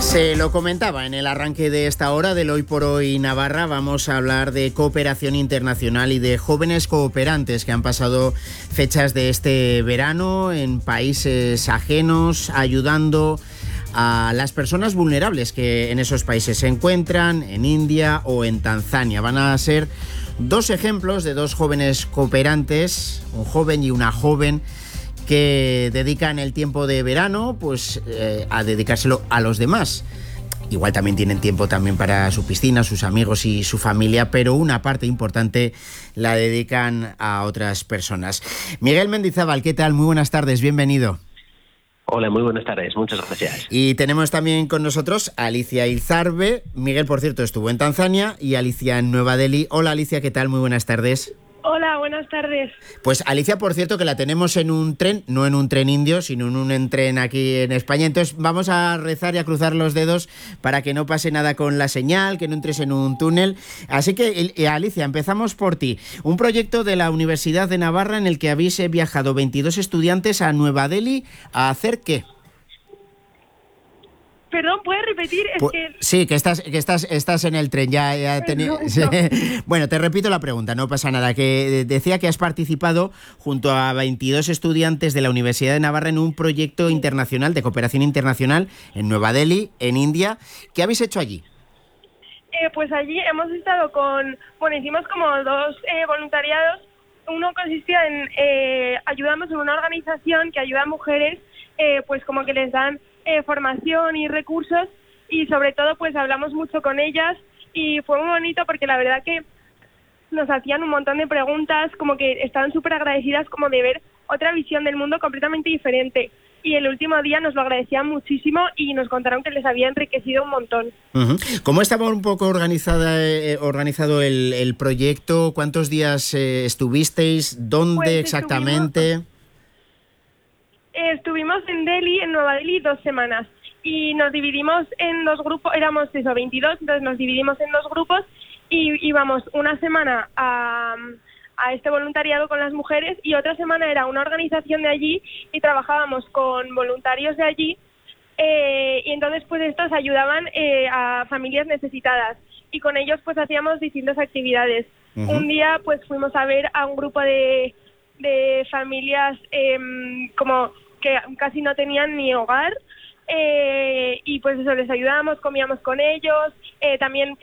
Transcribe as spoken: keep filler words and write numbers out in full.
Se lo comentaba en el arranque de esta hora del Hoy por Hoy Navarra. Vamos a hablar de cooperación internacional y de jóvenes cooperantes que han pasado fechas de este verano en países ajenos, ayudando a las personas vulnerables que en esos países se encuentran, en India o en Tanzania. Van a ser dos ejemplos de dos jóvenes cooperantes, un joven y una joven, que dedican el tiempo de verano pues eh, a dedicárselo a los demás. Igual también tienen tiempo también para su piscina, sus amigos y su familia, pero una parte importante la dedican a otras personas. Miguel Mendizábal, ¿qué tal? Muy buenas tardes, bienvenido. Hola, muy buenas tardes, muchas gracias. Y tenemos también con nosotros a Alicia Izarbe. Miguel, por cierto, estuvo en Tanzania, y Alicia en Nueva Delhi. Hola Alicia, ¿qué tal? Muy buenas tardes. Hola, buenas tardes. Pues Alicia, por cierto, que la tenemos en un tren, no en un tren indio, sino en un tren aquí en España. Entonces vamos a rezar y a cruzar los dedos para que no pase nada con la señal, que no entres en un túnel. Así que, Alicia, empezamos por ti. Un proyecto de la Universidad de Navarra en el que habéis viajado veintidós estudiantes a Nueva Delhi. ¿A hacer qué? Perdón, ¿puedes repetir? Es Pues, que... Sí, que estás, que estás, estás en el tren. Ya, ya teni... sí. Bueno, te repito la pregunta, no pasa nada. Que decía que has participado junto a veintidós estudiantes de la Universidad de Navarra en un proyecto internacional de cooperación internacional en Nueva Delhi, en India. ¿Qué habéis hecho allí? Eh, pues allí hemos estado con... Bueno, hicimos como dos eh, voluntariados. Uno consistía en... Eh, ayudamos en una organización que ayuda a mujeres, eh, pues como que les dan... Eh, formación y recursos, y sobre todo pues hablamos mucho con ellas y fue muy bonito porque la verdad que nos hacían un montón de preguntas, como que estaban súper agradecidas como de ver otra visión del mundo completamente diferente, y el último día nos lo agradecían muchísimo y nos contaron que les había enriquecido un montón. Uh-huh. ¿Cómo estaba un poco organizada, eh, organizado el, el proyecto? ¿Cuántos días eh, estuvisteis? ¿Dónde pues exactamente? Estuvimos... Estuvimos en Delhi, en Nueva Delhi, dos semanas, y nos dividimos en dos grupos, éramos eso, veintidós, entonces nos dividimos en dos grupos y íbamos una semana a, a este voluntariado con las mujeres, y otra semana era una organización de allí y trabajábamos con voluntarios de allí, eh, y entonces pues estos ayudaban eh, a familias necesitadas, y con ellos pues hacíamos distintas actividades. Uh-huh. Un día pues fuimos a ver a un grupo de... de familias eh, como que casi no tenían ni hogar, eh, y pues eso, les ayudábamos, comíamos con ellos, eh, también